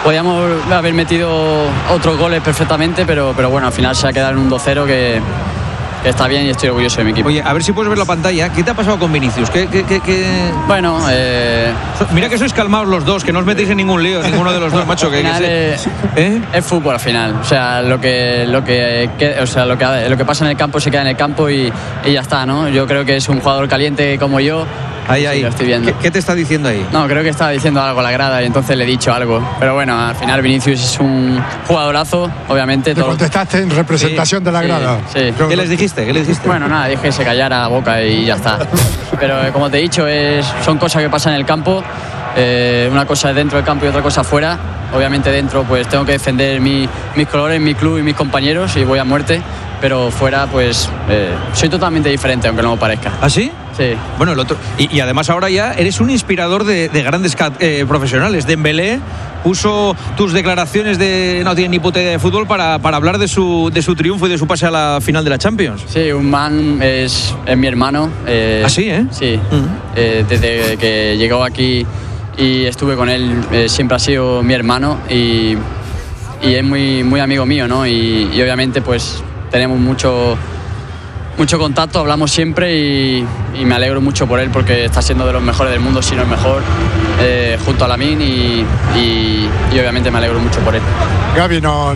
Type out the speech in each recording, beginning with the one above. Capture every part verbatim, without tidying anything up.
Podíamos haber metido otros goles perfectamente, pero, pero bueno, al final se ha quedado en un dos cero que, que está bien y estoy orgulloso de mi equipo. Oye, a ver si puedes ver la pantalla. ¿Qué te ha pasado con Vinicius? ¿Qué, qué, qué, qué... Bueno, eh... mira que sois calmados los dos, que no os metéis en ningún lío, ninguno de los dos, macho. Que, al final que es, ¿Eh? es fútbol al final. O sea, lo que, lo que, que o sea, lo que, lo que pasa en el campo se queda en el campo y, y ya está, ¿no? Yo creo que es un jugador caliente como yo. Ahí, ahí. Sí, lo estoy viendo. ¿Qué, ¿Qué te está diciendo ahí? No, creo que estaba diciendo algo a la grada y entonces le he dicho algo. Pero bueno, al final Vinicius es un jugadorazo, obviamente. Te todo... contestaste en representación sí, de la grada. Sí, sí. ¿Qué les dijiste? ¿Qué les dijiste? Bueno, nada, dije que se callara la boca y ya está. Pero eh, como te he dicho, es, son cosas que pasan en el campo. Eh, una cosa es dentro del campo y otra cosa fuera. Obviamente dentro pues tengo que defender mi, mis colores, mi club y mis compañeros y voy a muerte. Pero fuera pues eh, soy totalmente diferente, aunque no me parezca. ¿Ah, sí? Sí. Bueno, el otro. Y, y además ahora ya eres un inspirador de, de grandes eh, profesionales. Dembélé puso tus declaraciones de no tiene ni puta idea de fútbol para, para hablar de su, de su triunfo y de su pase a la final de la Champions. Sí, un man es, es mi hermano. Eh, ¿Ah, sí, eh? Sí. Uh-huh. Eh, desde que llegó aquí y estuve con él, eh, siempre ha sido mi hermano y, y es muy, muy amigo mío, ¿no? Y, y obviamente pues tenemos mucho... mucho contacto, hablamos siempre y, y me alegro mucho por él porque está siendo de los mejores del mundo, si no el mejor, eh, junto a Lamine y, y, y obviamente me alegro mucho por él. Gaby, no,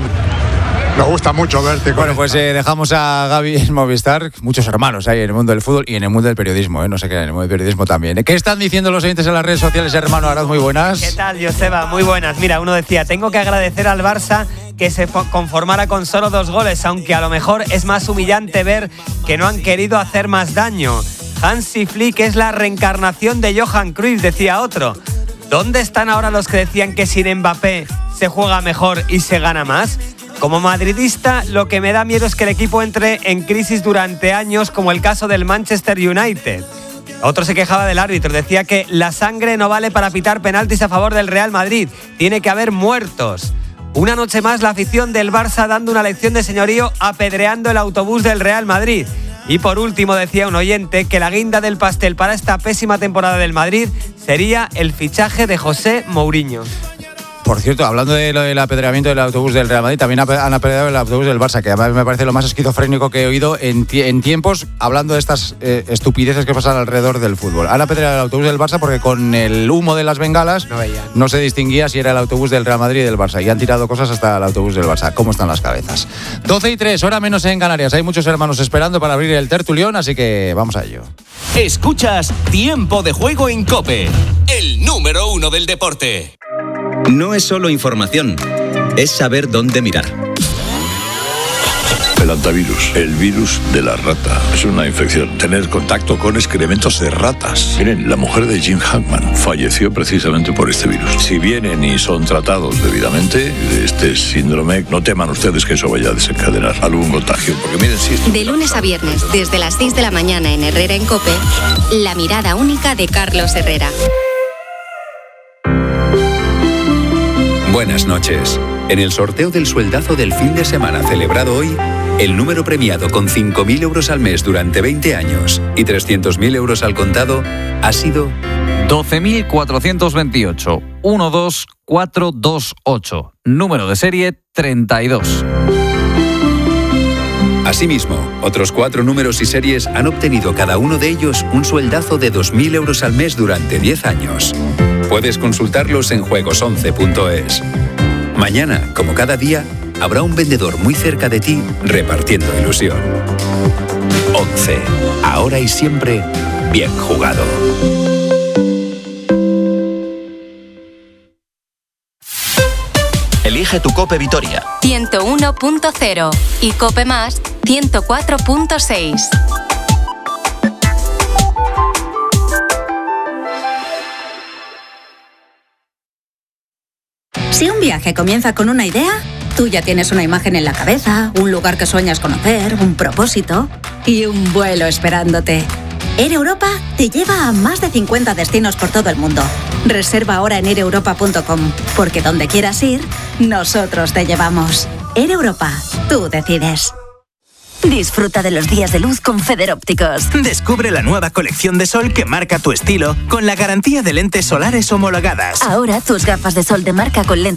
nos gusta mucho verte. Bueno, pues eh, dejamos a Gaby en Movistar. Muchos hermanos hay en el mundo del fútbol y en el mundo del periodismo, ¿eh? No se crean, en el mundo del periodismo también. ¿Qué están diciendo los oyentes en las redes sociales, hermano Araz? Muy buenas. ¿Qué tal, Joseba? Muy buenas. Mira, uno decía, tengo que agradecer al Barça que se conformara con solo dos goles, aunque a lo mejor es más humillante ver que no han querido hacer más daño. Hansi Flick es la reencarnación de Johan Cruyff, decía otro. ¿Dónde están ahora los que decían que sin Mbappé se juega mejor y se gana más? Como madridista, lo que me da miedo es que el equipo entre en crisis durante años, como el caso del Manchester United. Otro se quejaba del árbitro, decía que la sangre no vale para pitar penaltis a favor del Real Madrid, tiene que haber muertos. Una noche más la afición del Barça dando una lección de señorío apedreando el autobús del Real Madrid. Y por último decía un oyente que la guinda del pastel para esta pésima temporada del Madrid sería el fichaje de José Mourinho. Por cierto, hablando de lo del apedreamiento del autobús del Real Madrid, también han apedreado el autobús del Barça, que además me parece lo más esquizofrénico que he oído en, tie- en tiempos, hablando de estas eh, estupideces que pasan alrededor del fútbol. Han apedreado el autobús del Barça porque con el humo de las bengalas no, no se distinguía si era el autobús del Real Madrid y del Barça. Y han tirado cosas hasta el autobús del Barça. ¿Cómo están las cabezas? doce y tres, hora menos en Canarias. Hay muchos hermanos esperando para abrir el tertulión, así que vamos a ello. Escuchas Tiempo de Juego en COPE, el número uno del deporte. No es solo información, es saber dónde mirar. El hantavirus, el virus de la rata. Es una infección. Tener contacto con excrementos de ratas. Miren, la mujer de Jim Hackman falleció precisamente por este virus. Si vienen y son tratados debidamente, este síndrome, no teman ustedes que eso vaya a desencadenar algún contagio. Porque miren, sí. De lunes a viernes, desde las seis de la mañana en Herrera en COPE, la mirada única de Carlos Herrera. Buenas noches. En el sorteo del sueldazo del fin de semana celebrado hoy, el número premiado con cinco mil euros al mes durante veinte años y trescientos mil euros al contado ha sido doce mil cuatrocientos veintiocho, uno dos cuatro dos ocho, número de serie treinta y dos. Asimismo, otros cuatro números y series han obtenido cada uno de ellos un sueldazo de dos mil euros al mes durante diez años. Puedes consultarlos en juegos once punto es. Mañana, como cada día, habrá un vendedor muy cerca de ti repartiendo ilusión. once. Ahora y siempre, bien jugado. Elige tu COPE Vitoria. ciento uno punto cero y COPE Más ciento cuatro punto seis. Si un viaje comienza con una idea, tú ya tienes una imagen en la cabeza, un lugar que sueñas conocer, un propósito y un vuelo esperándote. Air Europa te lleva a más de cincuenta destinos por todo el mundo. Reserva ahora en air europa punto com, porque donde quieras ir, nosotros te llevamos. Air Europa, tú decides. Disfruta de los días de luz con Federópticos. Descubre la nueva colección de sol que marca tu estilo con la garantía de lentes solares homologadas. Ahora tus gafas de sol de marca con lentes